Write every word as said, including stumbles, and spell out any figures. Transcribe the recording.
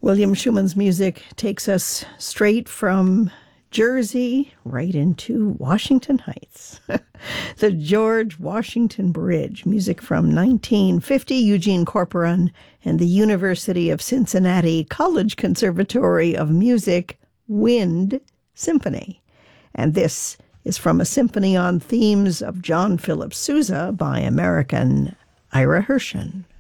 William Schumann's music takes us straight from Jersey right into Washington Heights. The George Washington Bridge, music from nineteen fifty, Eugene Corporon and the University of Cincinnati College Conservatory of Music Wind Symphony. And this is from a symphony on themes of John Philip Sousa by American Ira Hershen.